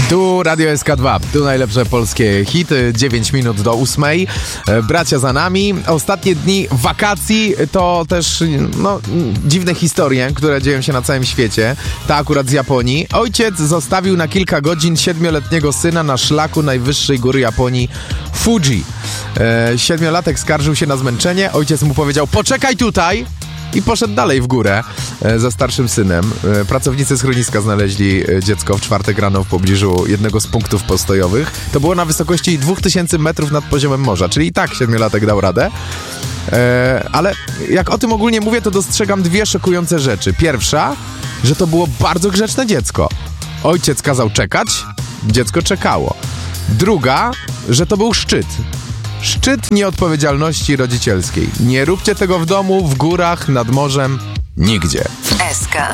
Tu Radio SK2, tu najlepsze polskie hity, 9 minut do 8. Bracia za nami. Ostatnie dni wakacji to też dziwne historie, które dzieją się na całym świecie. Ta akurat z Japonii. Ojciec zostawił na kilka godzin 7-letniego syna na szlaku najwyższej góry Japonii, Fuji. 7-latek skarżył się na zmęczenie. Ojciec mu powiedział: poczekaj tutaj! I poszedł dalej w górę ze starszym synem. Pracownicy schroniska znaleźli dziecko w czwartek rano w pobliżu jednego z punktów postojowych. To było na wysokości 2000 metrów nad poziomem morza, czyli i tak 7-latek dał radę. Ale jak o tym ogólnie mówię, to dostrzegam dwie szokujące rzeczy. Pierwsza, że to było bardzo grzeczne dziecko. Ojciec kazał czekać, dziecko czekało. Druga, że to był szczyt. Szczyt nieodpowiedzialności rodzicielskiej. Nie róbcie tego w domu, w górach, nad morzem, nigdzie. SK.